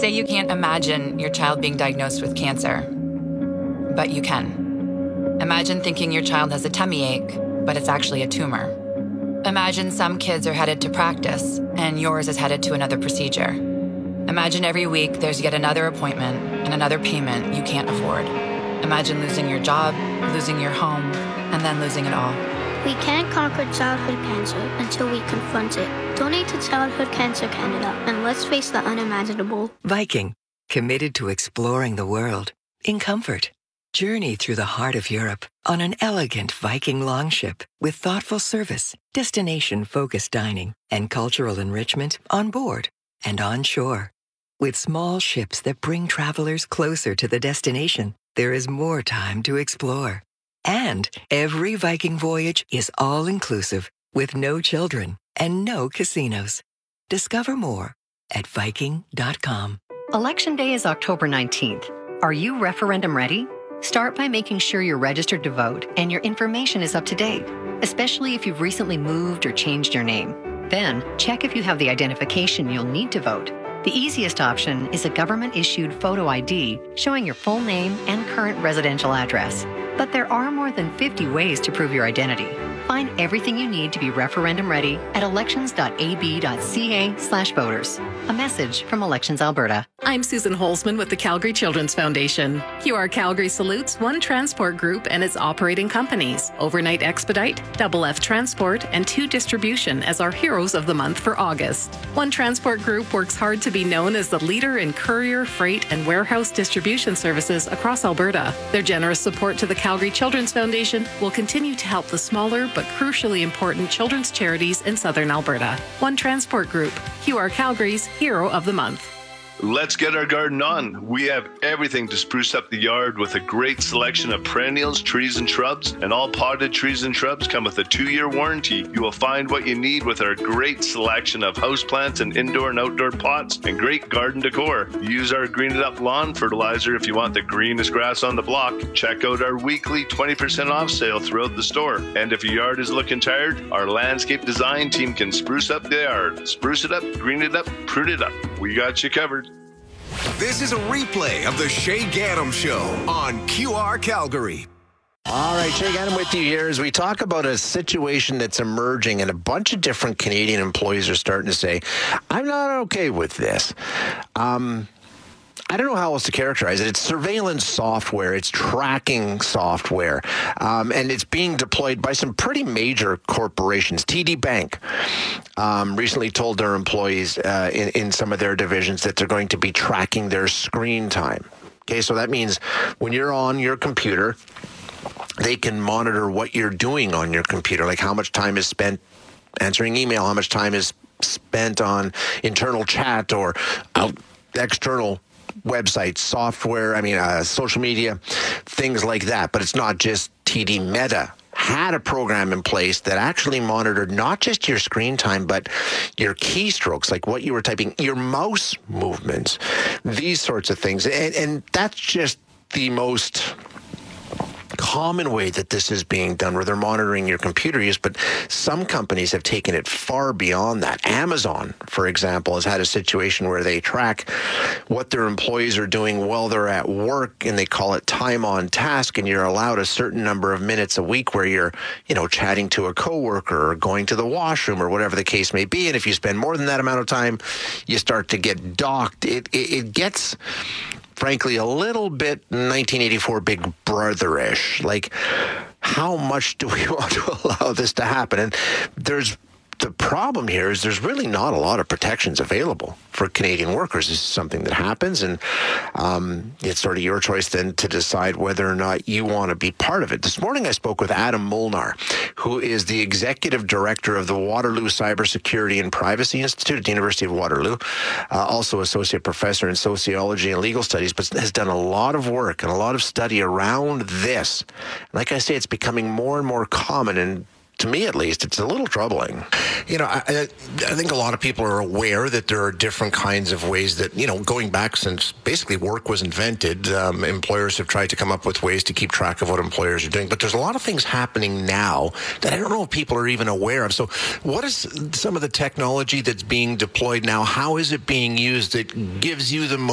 Say you can't imagine your child being diagnosed with cancer, but you can. Imagine thinking your child has a tummy ache, but it's actually a tumor. Imagine some kids are headed to practice, and yours is headed to another procedure. Imagine every week there's yet another appointment and another payment you can't afford. Imagine losing your job, losing your home, and then losing it all. We can't conquer childhood cancer until we confront it. Donate to Childhood Cancer Canada, and let's face the unimaginable. Viking, committed to exploring the world in comfort. Journey through the heart of Europe on an elegant Viking longship with thoughtful service, destination-focused dining, and cultural enrichment on board and on shore. With small ships that bring travelers closer to the destination, there is more time to explore. And every Viking voyage is all-inclusive with no children and no casinos. Discover more at Viking.com. Election Day is October 19th. Are you referendum ready? Start by making sure you're registered to vote and your information is up to date, especially if you've recently moved or changed your name. Then, check if you have the identification you'll need to vote. The easiest option is a government-issued photo ID showing your full name and current residential address. But there are more than 50 ways to prove your identity. Find everything you need to be referendum ready at elections.ab.ca/voters. A message from Elections Alberta. I'm Susan Holzman with the Calgary Children's Foundation. QR Calgary salutes One Transport Group and its operating companies, Overnight Expedite, Double F Transport, and 2 Distribution as our heroes of the month for August. One Transport Group works hard to be known as the leader in courier, freight, and warehouse distribution services across Alberta. Their generous support to the Calgary Children's Foundation will continue to help the smaller but crucially important children's charities in southern Alberta. One Transport Group, QR Calgary's Hero of the Month. Let's get our garden on. We have everything to spruce up the yard with a great selection of perennials, trees, and shrubs. And all potted trees and shrubs come with a 2-year warranty. You will find what you need with our great selection of houseplants and indoor and outdoor pots and great garden decor. Use our Green It Up lawn fertilizer if you want the greenest grass on the block. Check out our weekly 20% off sale throughout the store. And if your yard is looking tired, our landscape design team can spruce up the yard. Spruce it up, green it up, prune it up. We got you covered. This is a replay of the Shay Gaddam Show on QR Calgary. All right, Shay Gaddam with you here as we talk about a situation that's emerging, and a bunch of different Canadian employees are starting to say, I'm not okay with this. I don't know how else to characterize it. It's surveillance software. It's tracking software. And it's being deployed by some pretty major corporations. TD Bank recently told their employees in some of their divisions that they're going to be tracking their screen time. Okay, so that means when you're on your computer, they can monitor what you're doing on your computer, like how much time is spent answering email, how much time is spent on internal chat or external websites, software, social media, things like that. But it's not just TD. Meta had a program in place that actually monitored not just your screen time, but your keystrokes, like what you were typing, your mouse movements, these sorts of things. And that's just the most common way that this is being done, where they're monitoring your computer use, but some companies have taken it far beyond that. Amazon, for example, has had a situation where they track what their employees are doing while they're at work, and they call it time on task, and you're allowed a certain number of minutes a week where you're, chatting to a coworker or going to the washroom or whatever the case may be, and if you spend more than that amount of time, you start to get docked. It gets, frankly, a little bit 1984 Big Brother-ish. Like, how much do we want to allow this to happen? And the problem here is there's really not a lot of protections available for Canadian workers. This is something that happens, and it's sort of your choice then to decide whether or not you want to be part of it. This morning I spoke with Adam Molnar, who is the Executive Director of the Waterloo Cybersecurity and Privacy Institute at the University of Waterloo, also Associate Professor in Sociology and Legal Studies, but has done a lot of work and a lot of study around this. Like I say, it's becoming more and more common, and to me, at least, it's a little troubling. I think a lot of people are aware that there are different kinds of ways that, going back since basically work was invented, employers have tried to come up with ways to keep track of what employers are doing. But there's a lot of things happening now that I don't know if people are even aware of. So what is some of the technology that's being deployed now? How is it being used that gives you the